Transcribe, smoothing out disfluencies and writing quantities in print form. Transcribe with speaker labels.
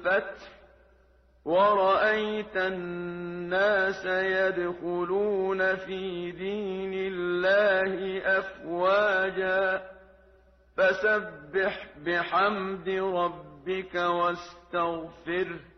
Speaker 1: الفتح ورأيت الناس يدخلون في دين الله أفواجا فسبح بحمد ربك واستغفره